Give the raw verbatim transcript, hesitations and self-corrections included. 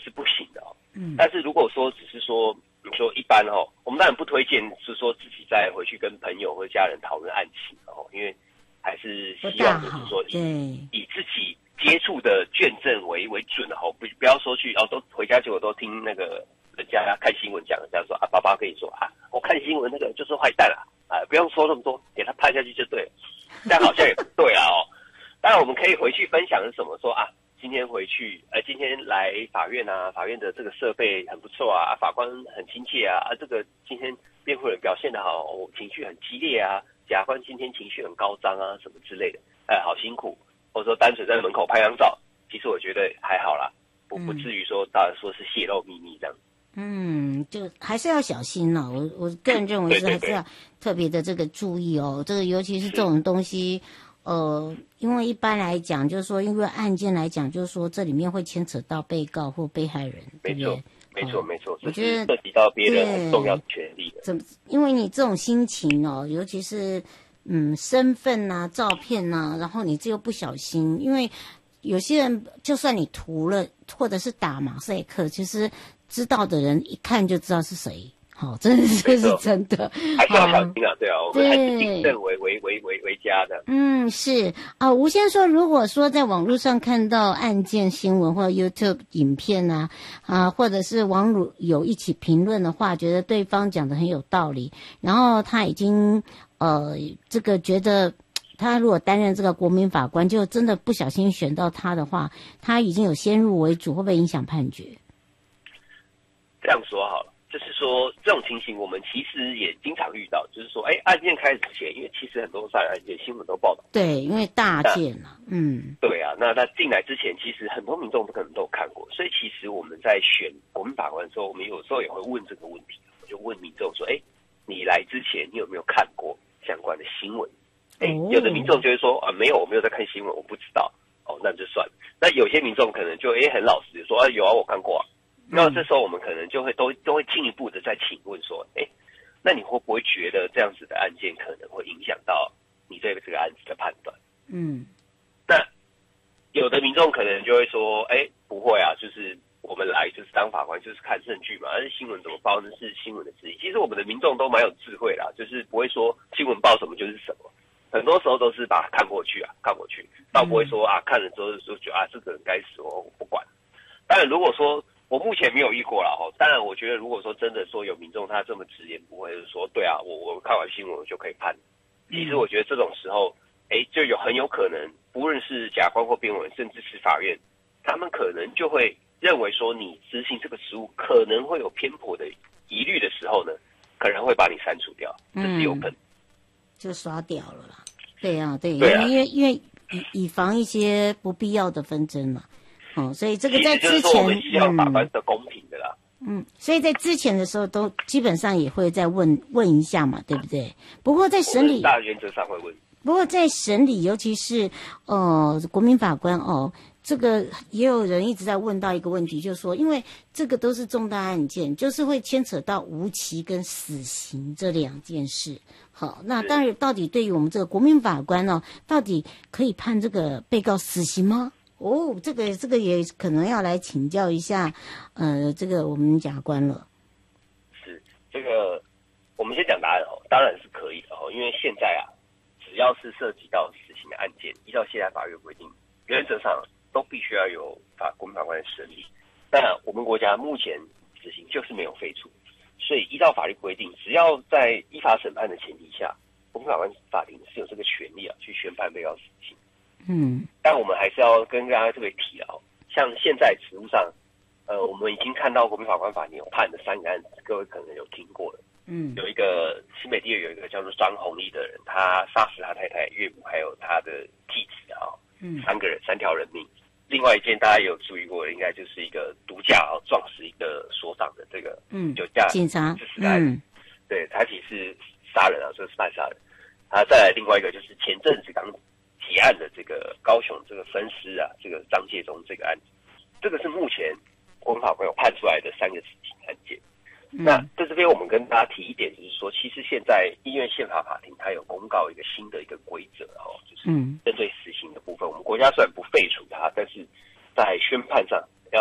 是不行的哦。嗯，但是如果说只是说你说一般哦，我们当然不推荐是说自己再回去跟朋友或家人讨论案情哦，因为还是希望就是说以以自己接触的卷证为为准哦，不不要说去哦都回家结果都听那个人家看新闻讲，人家说啊爸爸跟你说啊，我看新闻那个就是坏蛋啦，啊不用说那么多，给他判下去就对了，这样好像也不对啊哦。当然我们可以回去分享是什么，说啊今天回去呃今天来法院啊，法院的这个设备很不错啊，法官很亲切啊，啊这个今天辩护人表现得好，哦，情绪很激烈啊，检察官今天情绪很高涨啊什么之类的，哎好辛苦，或者说单纯在门口拍张照，其实我觉得还好啦，不不至于说到说是泄露秘密这样。 嗯，就还是要小心了。我我个人认为是还是要特别的这个注意哦。这个尤其是这种东西，呃，因为一般来讲，就是说，因为案件来讲，就是说这里面会牵扯到被告或被害人，对不对？ 没错，没错， 我觉得涉及到别人很重要的权利的。 怎么？因为你这种心情哦，尤其是嗯身份呐、啊、照片呐、啊，然后你这又不小心，因为有些人就算你涂了或者是打马赛克，其实知道的人一看就知道是谁。好，真的这是真的， 还是要小心啊！对啊，我们还是谨慎为为为为为佳的。 嗯，是啊。吴先生说，如果说在网络上看到案件新闻或者 YouTube 影片啊，啊，或者是网友一起评论的话，觉得对方讲的很有道理，然后他已经呃，这个觉得他如果担任这个国民法官，就真的不小心选到他的话，他已经有先入为主，会不会影响判决？ 这样说好了。就是说，这种情形我们其实也经常遇到。就是说，哎，案件开始前，因为其实很多杀人案件新闻都报道。 对，因为大件啊，嗯， 对啊。那他进来之前，其实很多民众可能都有看过，所以其实我们在选国民法官的时候，我们有时候也会问这个问题，就问民众说，哎，你来之前你有没有看过相关的新闻？哎，有的民众就会说啊，没有，我没有在看新闻，我不知道。哦，那就算了。那有些民众可能就哎很老实的说，啊，有啊，我看过啊。那这时候我们可能就会都都会进一步的再请问说，哎，那你会不会觉得这样子的案件可能会影响到你对这个案子的判断？嗯，那有的民众可能就会说，哎，不会啊，就是我们来就是当法官就是看证据嘛，而新闻怎么报那是新闻的事情。其实我们的民众都蛮有智慧啦，就是不会说新闻报什么就是什么，很多时候都是把它看过去啊，看过去，倒不会说啊看了之后就觉得啊这个人该死我我不管。当然如果说我目前没有遇过啦哈，当然我觉得如果说真的说有民众他这么直言不讳的说，对啊，我我看完新闻我就可以判。其实我觉得这种时候，哎，就有很有可能，不论是检察官或辩护人，甚至是法院，他们可能就会认为说你执行这个职务可能会有偏颇的疑虑的时候呢，可能会把你删除掉，这是有可能， 就刷掉了啦。对啊，对， 对啊， 因为因为以以防一些不必要的纷争嘛。哦，所以这个在之前， 我们希望法官是公平的啦。 嗯，所以在之前的时候，都基本上也会再问问一下嘛，对不对？不过在审理， 大原则上会问。 不过在审理，尤其是呃国民法官哦，这个也有人一直在问到一个问题，就是说，因为这个都是重大案件，就是会牵扯到无期跟死刑这两件事。好，那当然，到底对于我们这个国民法官呢、哦，到底可以判这个被告死刑吗？哦，这个这个也可能要来请教一下，呃，这个我们检察官了。 是这个，我们先讲答案哦，当然是可以的哦，因为现在啊，只要是涉及到死刑的案件，依照现在法律规定，原则上都必须要有法国民法官的审理。那我们国家目前死刑就是没有废除，所以依照法律规定，只要在依法审判的前提下，国民法官法庭是有这个权利啊，去宣判被告死刑。嗯，但我们还是要跟大家特别提啊，像现在实务上，呃，我们已经看到国民法官法庭有判的三个案子，各位可能有听过了。嗯，有一个新北地有一个叫做张宏毅的人，他杀死他太太、岳母还有他的继子啊，嗯，三个人三条人命。另外一件大家也有注意过的，应该就是一个毒驾啊撞死一个所长的这个嗯酒驾警察致死的案子，嗯，对，他其实是杀人啊，这是犯杀人。啊，再来另外一个就是前阵子刚提案的这个高雄这个分尸啊，这个张介中这个案子，这个是目前国民法官有判出来的三个死刑案件。嗯、那在这边我们跟大家提一点，就是说，其实现在医院宪法法庭它有公告一个新的一个规则哦，就是针对死刑的部分，我们国家虽然不废除它，但是在宣判上